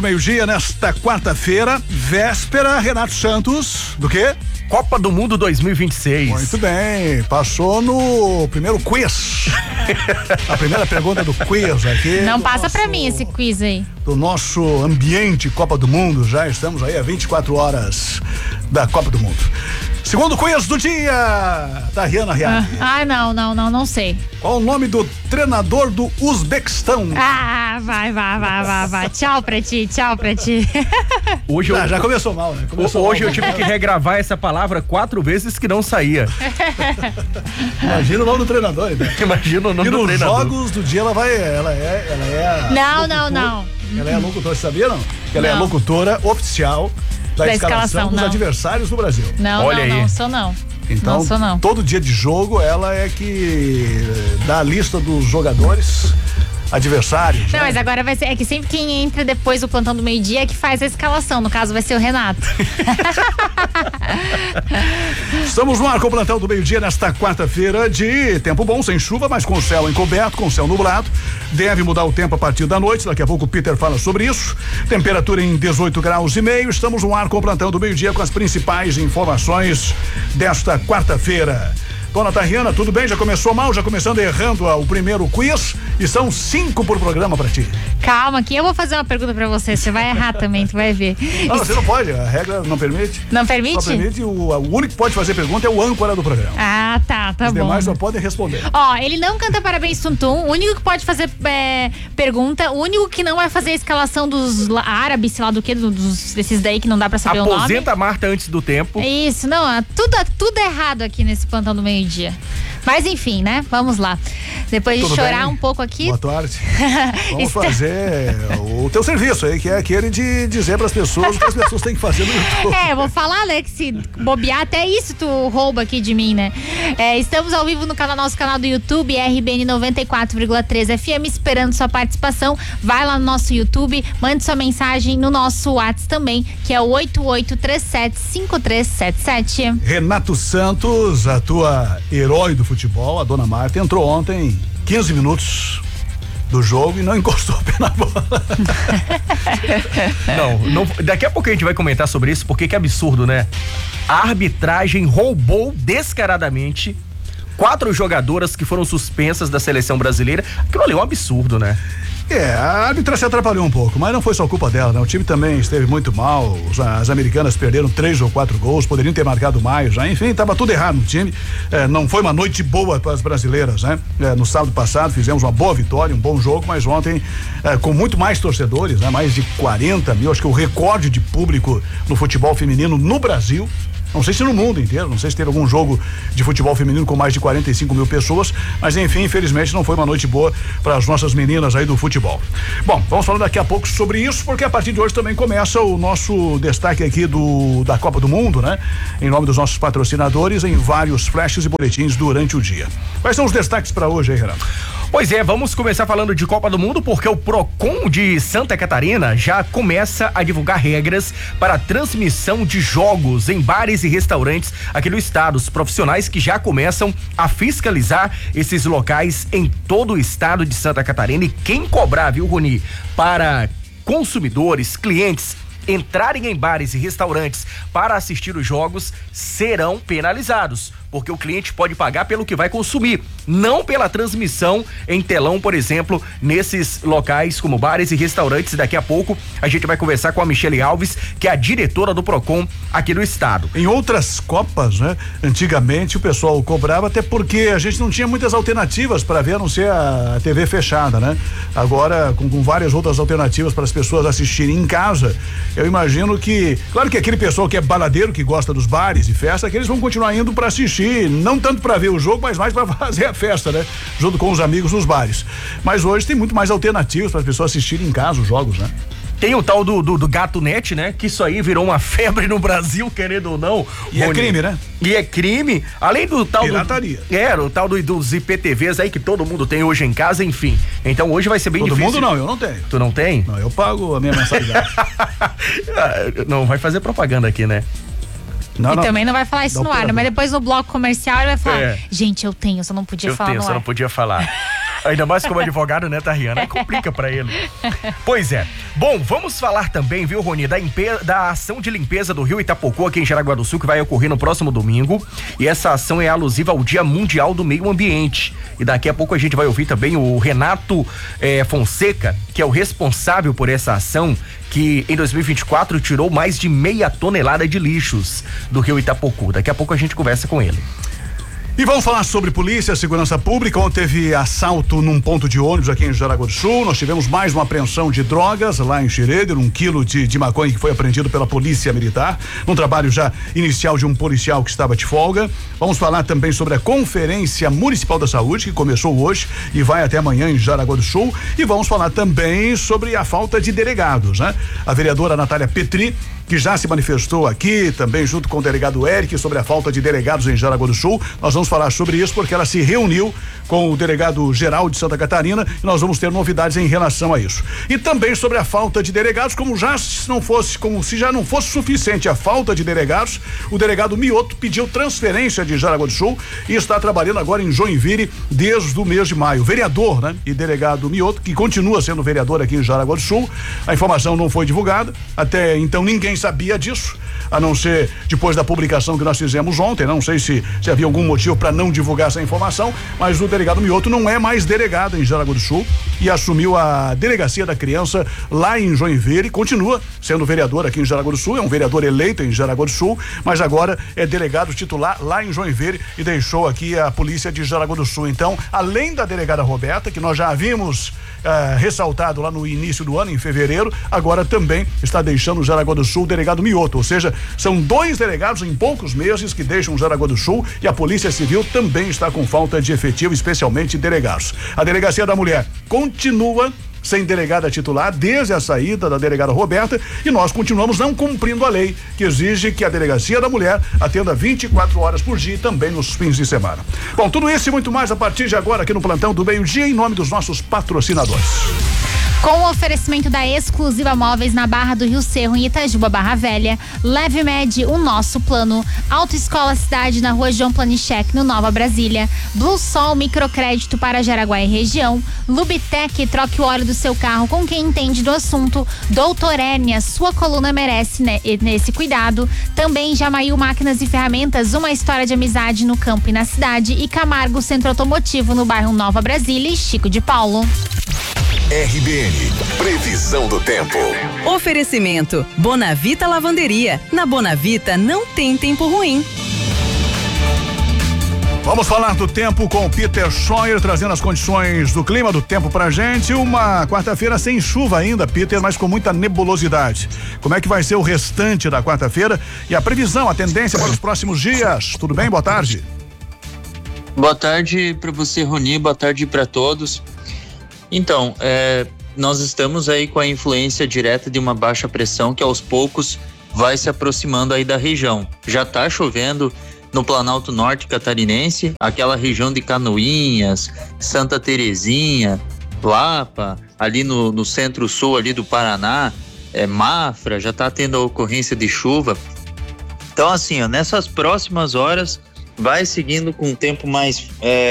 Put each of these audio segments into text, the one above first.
Meio-dia nesta quarta-feira, véspera, Renato Santos, do quê? Copa do Mundo 2026. Muito bem, passou no primeiro quiz. A primeira pergunta do quiz aqui. Não passa pra mim esse quiz aí. Do nosso ambiente Copa do Mundo, já estamos aí a 24 horas da Copa do Mundo. Segundo quiz do dia, Tariana Riani. Não sei. Qual o nome do treinador do Uzbequistão? Vai. Tchau pra ti. Hoje já começou mal, né? Hoje eu tive que regravar essa palavra 4 vezes que não saía. Imagina o nome do treinador, né? Imagina o nome do treinador. E nos jogos do dia ela é Não. Ela é a locutora, você sabia não? Ela é a locutora oficial da escalação dos adversários do Brasil. Não sou não. Então, não sou não. Todo dia de jogo ela é que dá a lista dos jogadores adversários. Não, né? mas agora vai ser, é que sempre quem entra depois do plantão do meio-dia é que faz a escalação, no caso vai ser o Renato. Estamos no ar com o plantão do meio-dia nesta quarta-feira de tempo bom, sem chuva, mas com o céu encoberto, com o céu nublado. Deve mudar o tempo a partir da noite, daqui a pouco o Peter fala sobre isso. Temperatura em 18 graus e meio. Estamos no ar com o plantão do meio-dia com as principais informações desta quarta-feira. Dona Tariana, tudo bem? Já começou mal? Já começando errando o primeiro quiz e são 5 por programa pra ti. Calma, que eu vou fazer uma pergunta pra você vai errar também, tu vai ver. Não, você não pode, a regra não permite. Não permite? Só permite, o único que pode fazer pergunta é o âncora do programa. Ah, tá bom. Os demais só podem responder. Ó, ele não canta Parabéns Tum-Tum, o único que pode fazer pergunta, o único que não vai fazer a escalação dos árabes, sei lá do que, desses daí que não dá pra saber o nome. Aposenta a Marta antes do tempo. Isso, não, tudo errado aqui nesse plantão do meio-dia. Mas enfim, né? Vamos lá. Depois de chorar um pouco aqui. Boa tarde. Vamos fazer o teu serviço aí, que é aquele de dizer pras pessoas o que as pessoas têm que fazer no YouTube. Vou falar, né? Que se bobear, até isso tu rouba aqui de mim, né? Estamos ao vivo no nosso canal do YouTube, RBN 94,3 FM, esperando sua participação. Vai lá no nosso YouTube, mande sua mensagem no nosso WhatsApp também, que é o 88375377. Renato Santos, a tua herói do futebol, a dona Marta, entrou ontem 15 minutos do jogo e não encostou o pé na bola. Não, daqui a pouco a gente vai comentar sobre isso, porque que absurdo, né? A arbitragem roubou descaradamente 4 jogadoras que foram suspensas da seleção brasileira. Aquilo ali é um absurdo, né? A árbitra se atrapalhou um pouco, mas não foi só culpa dela, né? O time também esteve muito mal, as americanas perderam 3 ou 4 gols, poderiam ter marcado mais, já, enfim, estava tudo errado no time. Não foi uma noite boa para as brasileiras, né? No sábado passado fizemos uma boa vitória, um bom jogo, mas ontem com muito mais torcedores, né? Mais de 40 mil, acho que o recorde de público no futebol feminino no Brasil. Não sei se no mundo inteiro, não sei se teve algum jogo de futebol feminino com mais de 45 mil pessoas, mas enfim, infelizmente não foi uma noite boa para as nossas meninas aí do futebol. Bom, vamos falar daqui a pouco sobre isso, porque a partir de hoje também começa o nosso destaque aqui da Copa do Mundo, né? Em nome dos nossos patrocinadores, em vários flashes e boletins durante o dia. Quais são os destaques para hoje aí, Renato? Pois é, vamos começar falando de Copa do Mundo, porque o Procon de Santa Catarina já começa a divulgar regras para a transmissão de jogos em bares e restaurantes aqui no estado. Os profissionais que já começam a fiscalizar esses locais em todo o estado de Santa Catarina. E quem cobrar, viu, Rony, para consumidores, clientes entrarem em bares e restaurantes para assistir os jogos serão penalizados, porque o cliente pode pagar pelo que vai consumir, não pela transmissão em telão, por exemplo, nesses locais como bares e restaurantes. Daqui a pouco a gente vai conversar com a Michele Alves, que é a diretora do Procon aqui no estado. Em outras Copas, né? Antigamente o pessoal cobrava, até porque a gente não tinha muitas alternativas para ver, a não ser a TV fechada, né? Agora, com várias outras alternativas para as pessoas assistirem em casa, eu imagino que, claro que aquele pessoal que é baladeiro, que gosta dos bares e festa, que eles vão continuar indo para assistir, não tanto para ver o jogo, mas mais para fazer a festa, né? Junto com os amigos nos bares. Mas hoje tem muito mais alternativas para as pessoas assistirem em casa os jogos, né? Tem o tal do Gato Net, né? Que isso aí virou uma febre no Brasil, querendo ou não. E é crime, né? E é crime. Além do tal pirataria. O tal dos IPTVs aí que todo mundo tem hoje em casa, enfim. Então hoje vai ser bem difícil. Todo mundo não, eu não tenho. Tu não tem? Não, eu pago a minha mensalidade. Não vai fazer propaganda aqui, né? Não, também não vai falar isso no ar, né? Mas depois no bloco comercial ele vai falar, gente, eu tenho, só não podia falar no ar. Só não podia falar. Ainda mais como advogado, né, Tariana? Aí complica pra ele. Pois é. Bom, vamos falar também, viu, Rony, da ação de limpeza do Rio Itapocu aqui em Jaraguá do Sul, que vai ocorrer no próximo domingo. E essa ação é alusiva ao Dia Mundial do Meio Ambiente. E daqui a pouco a gente vai ouvir também o Renato Fonseca, que é o responsável por essa ação, que em 2024 tirou mais de 0,5 tonelada de lixos do Rio Itapocu. Daqui a pouco a gente conversa com ele. E vamos falar sobre polícia, segurança pública. Ontem teve assalto num ponto de ônibus aqui em Jaraguá do Sul. Nós tivemos mais uma apreensão de drogas lá em Xereder, 1 quilo de maconha que foi apreendido pela polícia militar, num trabalho já inicial de um policial que estava de folga. Vamos falar também sobre a Conferência Municipal da Saúde, que começou hoje e vai até amanhã em Jaraguá do Sul. E vamos falar também sobre a falta de delegados, né? A vereadora Natália Petri, que já se manifestou aqui, também junto com o delegado Eric, sobre a falta de delegados em Jaraguá do Sul. Nós vamos falar sobre isso porque ela se reuniu com o delegado geral de Santa Catarina e nós vamos ter novidades em relação a isso. E também sobre a falta de delegados, como se já não fosse suficiente a falta de delegados, o delegado Mioto pediu transferência de Jaraguá do Sul e está trabalhando agora em Joinville desde o mês de maio. Vereador, né? E delegado Mioto, que continua sendo vereador aqui em Jaraguá do Sul. A informação não foi divulgada, até então ninguém sabia disso, a não ser depois da publicação que nós fizemos ontem. Não sei se havia algum motivo para não divulgar essa informação, mas o delegado Mioto não é mais delegado em Jaraguá do Sul e assumiu a delegacia da criança lá em Joinville e continua sendo vereador aqui em Jaraguá do Sul. É um vereador eleito em Jaraguá do Sul, mas agora é delegado titular lá em Joinville e deixou aqui a polícia de Jaraguá do Sul. Então, além da delegada Roberta, que nós já havíamos ressaltado lá no início do ano, em fevereiro, agora também está deixando Jaraguá do Sul o delegado Mioto, ou seja, são 2 delegados em poucos meses que deixam Jaraguá do Sul e a Polícia Civil também está com falta de efetivo, especialmente delegados. A Delegacia da Mulher continua sem delegada titular desde a saída da delegada Roberta e nós continuamos não cumprindo a lei que exige que a Delegacia da Mulher atenda 24 horas por dia e também nos fins de semana. Bom, tudo isso e muito mais a partir de agora aqui no Plantão do Meio-Dia em nome dos nossos patrocinadores. Com o oferecimento da Exclusiva Móveis na Barra do Rio Cerro, em Itajuba, Barra Velha, Leve Med, o nosso plano, Autoescola Cidade na Rua João Planichek, no Nova Brasília, Blue Sol Microcrédito para Jaraguá e região, Lubitec, troque o óleo do seu carro com quem entende do assunto, Doutor Hérnia, sua coluna merece nesse cuidado, também Jamail Máquinas e Ferramentas, uma história de amizade no campo e na cidade, e Camargo Centro Automotivo no bairro Nova Brasília e Chico de Paulo. RBN, previsão do tempo. Oferecimento Bonavita Lavanderia. Na Bonavita não tem tempo ruim. Vamos falar do tempo com o Peter Scheuer, trazendo as condições do clima, do tempo pra gente. Uma quarta-feira sem chuva ainda, Peter, mas com muita nebulosidade. Como é que vai ser o restante da quarta-feira e a previsão, a tendência para os próximos dias? Tudo bem? Boa tarde. Boa tarde para você, Rony. Boa tarde para todos. Então, nós estamos aí com a influência direta de uma baixa pressão que aos poucos vai se aproximando aí da região. Já está chovendo no Planalto Norte catarinense, aquela região de Canoinhas, Santa Terezinha, Lapa, ali no centro-sul ali do Paraná, Mafra, já está tendo a ocorrência de chuva. Então, assim, nessas próximas horas vai seguindo com um tempo mais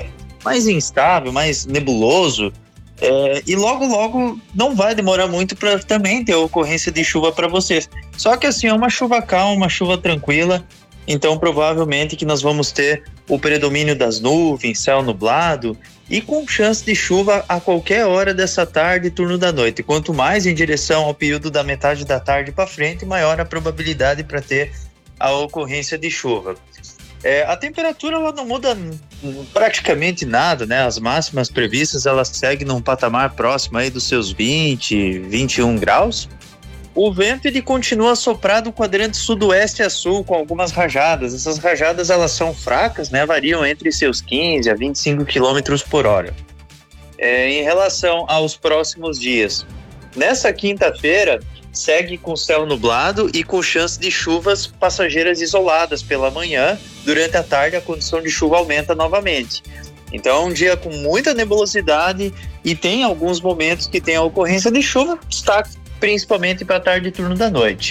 instável, mais nebuloso. E logo não vai demorar muito para também ter a ocorrência de chuva para vocês. Só que assim, é uma chuva calma, uma chuva tranquila. Então provavelmente que nós vamos ter o predomínio das nuvens, céu nublado e com chance de chuva a qualquer hora dessa tarde e turno da noite. Quanto mais em direção ao período da metade da tarde para frente, maior a probabilidade para ter a ocorrência de chuva. A temperatura ela não muda praticamente nada, né? As máximas previstas elas seguem num patamar próximo aí dos seus 20, 21 graus. O vento ele continua a soprar do quadrante sudoeste a sul com algumas rajadas. Essas rajadas elas são fracas, né? Variam entre seus 15 a 25 km por hora. Em relação aos próximos dias, nessa quinta-feira segue com céu nublado e com chance de chuvas passageiras isoladas pela manhã. Durante a tarde a condição de chuva aumenta novamente. Então é um dia com muita nebulosidade e tem alguns momentos que tem a ocorrência de chuva, destaque principalmente para a tarde e turno da noite.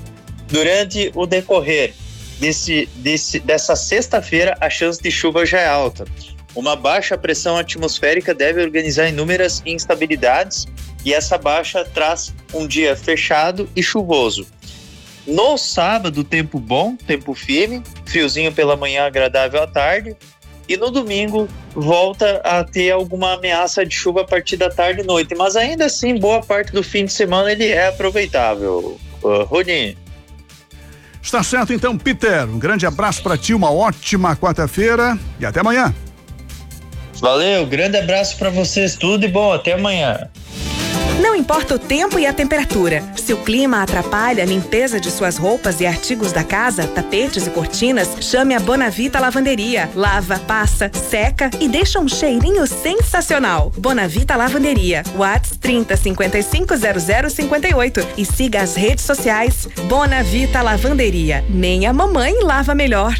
Durante o decorrer dessa sexta-feira a chance de chuva já é alta. Uma baixa pressão atmosférica deve organizar inúmeras instabilidades e essa baixa traz um dia fechado e chuvoso. No sábado, tempo bom, tempo firme, friozinho pela manhã, agradável à tarde. E no domingo, volta a ter alguma ameaça de chuva a partir da tarde e noite. Mas ainda assim, boa parte do fim de semana ele é aproveitável. Rony. Está certo então, Peter. Um grande abraço para ti, uma ótima quarta-feira e até amanhã. Valeu, grande abraço para vocês, tudo de bom, até amanhã. Não importa o tempo e a temperatura, se o clima atrapalha a limpeza de suas roupas e artigos da casa, tapetes e cortinas, chame a Bonavita Lavanderia. Lava, passa, seca e deixa um cheirinho sensacional. Bonavita Lavanderia, WhatsApp 30550058 e siga as redes sociais Bonavita Lavanderia. Nem a mamãe lava melhor.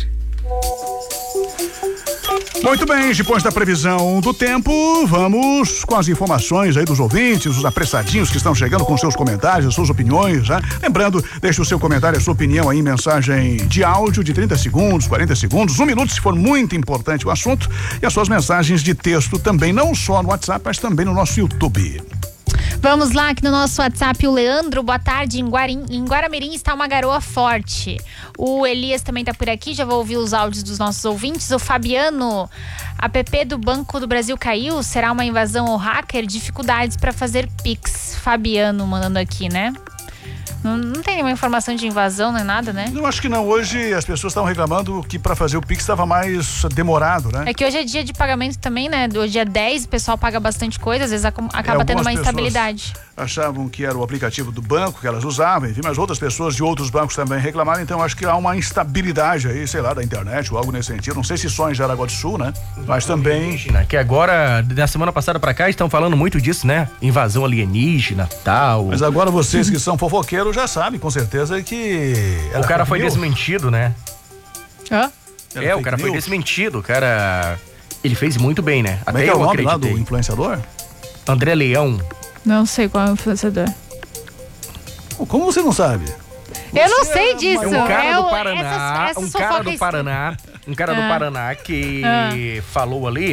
Muito bem, depois da previsão do tempo, vamos com as informações aí dos ouvintes, os apressadinhos que estão chegando com seus comentários, suas opiniões, né? Lembrando, deixe o seu comentário, a sua opinião aí em mensagem de áudio de 30 segundos, 40 segundos, 1 minuto se for muito importante o assunto, e as suas mensagens de texto também, não só no WhatsApp, mas também no nosso YouTube. Vamos lá, aqui no nosso WhatsApp, o Leandro, boa tarde, em Guaramirim está uma garoa forte. O Elias também está por aqui, já vou ouvir os áudios dos nossos ouvintes. O Fabiano, a app do Banco do Brasil caiu, será uma invasão ou hacker? Dificuldades para fazer Pix. Fabiano mandando aqui, né? Não tem nenhuma informação de invasão, nem nada, né? Eu acho que não. Hoje as pessoas estavam reclamando que para fazer o Pix estava mais demorado, né? É que hoje é dia de pagamento também, né? Hoje é 10, o pessoal paga bastante coisa, às vezes acaba tendo uma instabilidade. Achavam que era o aplicativo do banco que elas usavam, enfim, mas outras pessoas de outros bancos também reclamaram, então acho que há uma instabilidade aí, sei lá, da internet ou algo nesse sentido. Não sei se só em Jaraguá do Sul, né? Mas também... Que agora, da semana passada pra cá, estão falando muito disso, né? Invasão alienígena, tal. Mas agora vocês que são fofoqueiros já sabem, com certeza, que... O cara foi desmentido, né? Hã? O cara foi desmentido, o cara... Ele fez muito bem, né? Como é que é o nome lá do influenciador? André Leão. Não sei qual é o influenciador. Como você não sabe? Eu não sei disso. É um cara do Paraná, um cara do Paraná que falou ali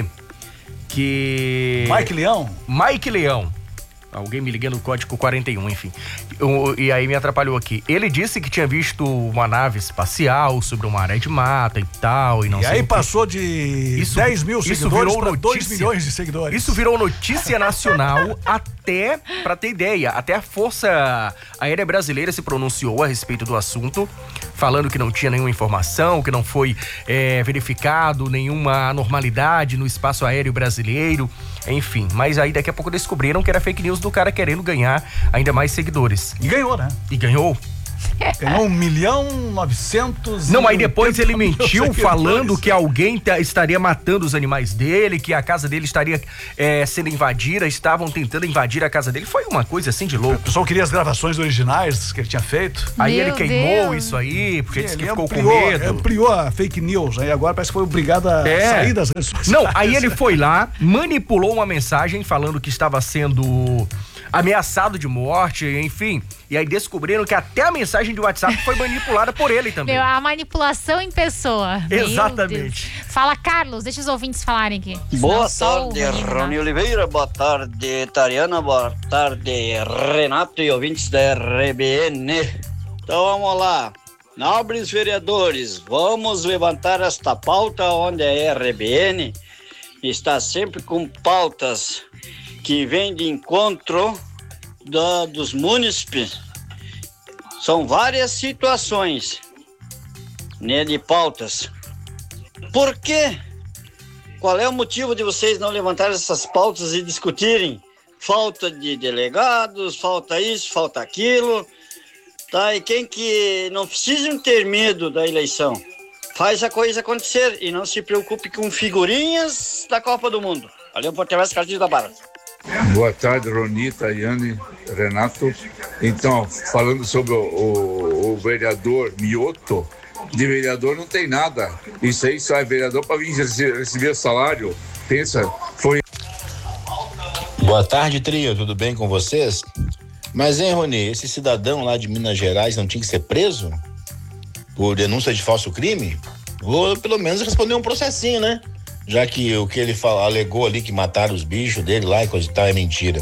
que... Mike Leão. Alguém me ligando no código 41, enfim. E aí me atrapalhou aqui. Ele disse que tinha visto uma nave espacial sobre uma área de mata e tal, e não sei. E aí passou de 10 mil seguidores para 2 milhões de seguidores. Isso virou notícia nacional até, pra ter ideia, até a Força Aérea Brasileira se pronunciou a respeito do assunto, falando que não tinha nenhuma informação, que não foi verificado nenhuma anormalidade no espaço aéreo brasileiro, enfim. Mas aí daqui a pouco descobriram que era fake news do cara querendo ganhar ainda mais seguidores. E ganhou, né? E ganhou. Ganhou 1.900.000. Não, aí depois ele mentiu falando que alguém estaria matando os animais dele, que a casa dele estaria sendo invadida, estavam tentando invadir a casa dele. Foi uma coisa assim de louco. O pessoal queria as gravações originais que ele tinha feito. Aí ele queimou isso aí, porque disse que ficou com medo. Ampliou a fake news, aí agora parece que foi obrigado a sair das redes sociais. Não, aí ele foi lá, manipulou uma mensagem falando que estava sendo ameaçado de morte, enfim. E aí descobriram que até a mensagem de WhatsApp foi manipulada por ele também. A manipulação em pessoa. Exatamente. Fala, Carlos, deixa os ouvintes falarem aqui. Boa tarde, Rony Oliveira. Boa tarde, Tariana. Boa tarde, Renato e ouvintes da RBN. Então vamos lá. Nobres vereadores, vamos levantar esta pauta onde a RBN está sempre com pautas que vêm de encontro dos munícipes. São várias situações, né, de pautas. Por quê? Qual é o motivo de vocês não levantarem essas pautas e discutirem? Falta de delegados, falta isso, falta aquilo. Tá? E quem que não precisa ter medo da eleição, faz a coisa acontecer e não se preocupe com figurinhas da Copa do Mundo. Valeu, Portugal, Cartinho da Barra. Boa tarde, Rony, Tayane, Renato. Então, falando sobre o vereador Mioto, de vereador não tem nada. Isso aí só é vereador para vir receber salário. Pensa, foi... Boa tarde, trio, tudo bem com vocês? Mas, hein, Rony, esse cidadão lá de Minas Gerais não tinha que ser preso por denúncia de falso crime? Ou pelo menos responder um processinho, né? Já que o que ele alegou ali que mataram os bichos dele lá e coisa e tal é mentira.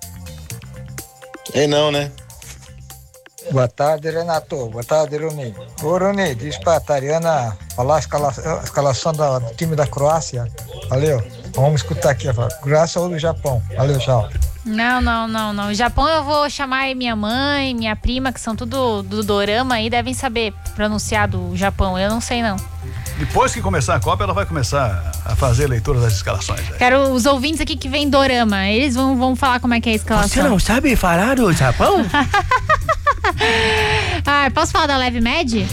É não, né? Boa tarde, Renato. Boa tarde, Rony. Ô, Rony, diz pra Tariana falar a escalação do time da Croácia. Valeu. Vamos escutar aqui. Croácia ou do Japão. Valeu, tchau. Não. O Japão eu vou chamar minha mãe, minha prima, que são tudo do dorama aí, devem saber pronunciar do Japão. Eu não sei, não. Depois que começar a Copa, ela vai começar a fazer leitura das escalações. Aí. Quero os ouvintes aqui que vêm dorama. Eles vão falar como é que é a escalação. Você não sabe falar do Japão? Posso falar da LevMed?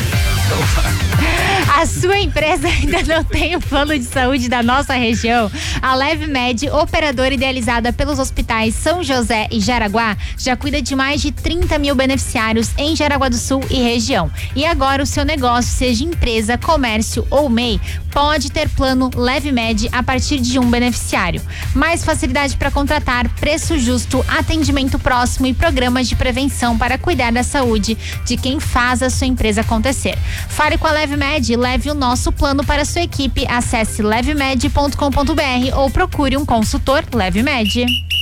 A sua empresa ainda não tem o plano de saúde da nossa região? A LevMed, operadora idealizada pelos hospitais São José e Jaraguá, já cuida de mais de 30 mil beneficiários em Jaraguá do Sul e região. E agora o seu negócio, seja empresa, comércio ou MEI, pode ter plano LevMed a partir de um beneficiário. Mais facilidade para contratar, preço justo, atendimento próximo e programas de prevenção para cuidar da saúde de quem faz a sua empresa acontecer. Fale com a LevMed e leve o nosso plano para a sua equipe. Acesse levmed.com.br ou procure um consultor LevMed.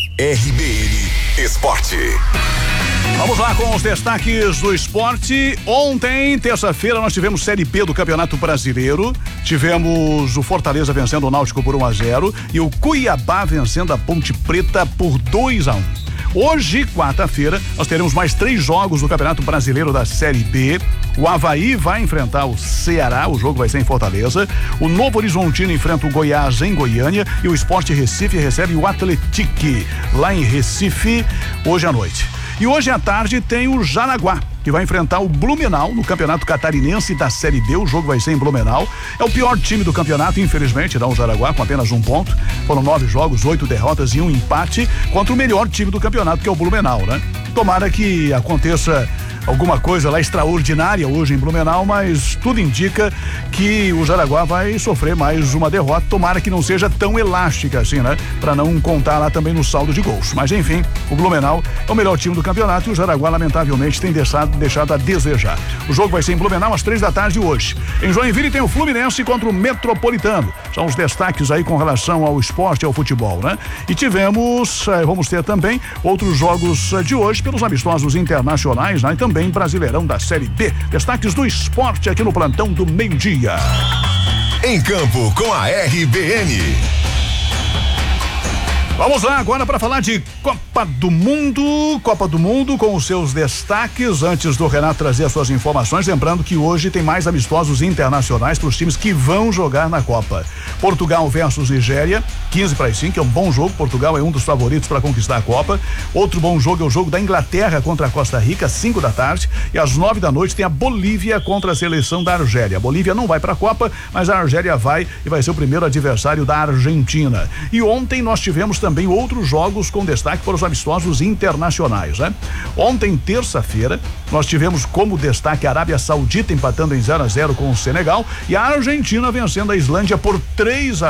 RBN Esporte. Vamos lá com os destaques do esporte. Ontem, terça-feira, nós tivemos Série B do Campeonato Brasileiro. Tivemos o Fortaleza vencendo o Náutico por 1-0 e o Cuiabá vencendo a Ponte Preta por 2-1. Hoje, quarta-feira, nós teremos mais 3 jogos do Campeonato Brasileiro da Série B. O Avaí vai enfrentar o Ceará, o jogo vai ser em Fortaleza. O Novo Horizontino enfrenta o Goiás em Goiânia e o Sport Recife recebe o Atlético lá em Recife hoje à noite. E hoje à tarde tem o Jaraguá, que vai enfrentar o Blumenau no Campeonato Catarinense da Série D. O jogo vai ser em Blumenau. É o pior time do campeonato, infelizmente, o Jaraguá, com apenas 1 ponto. Foram 9 jogos, 8 derrotas e 1 empate contra o melhor time do campeonato, que é o Blumenau, né? Tomara que aconteça alguma coisa lá extraordinária hoje em Blumenau, mas tudo indica que o Jaraguá vai sofrer mais uma derrota. Tomara que não seja tão elástica assim, né? Pra não contar lá também no saldo de gols. Mas enfim, o Blumenau é o melhor time do campeonato e o Jaraguá, lamentavelmente, tem deixado a desejar. O jogo vai ser em Blumenau às 3 da tarde hoje. Em Joinville tem o Fluminense contra o Metropolitano. São os destaques aí com relação ao esporte e ao futebol, né? E vamos ter também outros jogos de hoje pelos amistosos internacionais, né? E também Brasileirão da Série B. Destaques do esporte aqui no plantão do meio-dia. Em campo com a RBN. Vamos lá agora para falar de Copa do Mundo com os seus destaques. Antes do Renato trazer as suas informações, lembrando que hoje tem mais amistosos internacionais para os times que vão jogar na Copa. Portugal versus Nigéria, 15-5, que é um bom jogo. Portugal é um dos favoritos para conquistar a Copa. Outro bom jogo é o jogo da Inglaterra contra a Costa Rica, 5 da tarde, e às 9 da noite tem a Bolívia contra a seleção da Argélia. A Bolívia não vai para a Copa, mas a Argélia vai e vai ser o primeiro adversário da Argentina. E ontem nós tivemos também outros jogos com destaque para os amistosos internacionais, né? Ontem, terça-feira, nós tivemos como destaque a Arábia Saudita empatando em 0-0 com o Senegal e a Argentina vencendo a Islândia por 3-0.